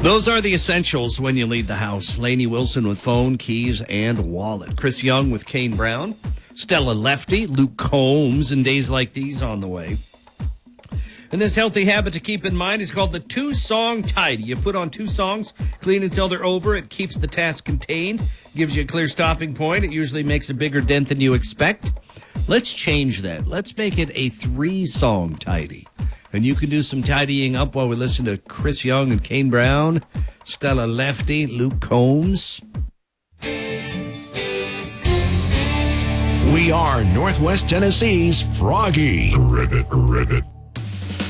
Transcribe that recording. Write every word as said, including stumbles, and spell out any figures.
Those are the essentials when you leave the house. Lainey Wilson with phone, keys, and wallet. Chris Young with Kane Brown. Stella Lefty, Luke Combs, and days like these on the way. And this healthy habit to keep in mind is called the two-song tidy. You put on two songs, clean until they're over. It keeps the task contained, gives you a clear stopping point. It usually makes a bigger dent than you expect. Let's change that. Let's make it a three-song tidy. And you can do some tidying up while we listen to Chris Young and Kane Brown, Stella Lefty, Luke Combs. We are Northwest Tennessee's Froggy. Rivet, rivet.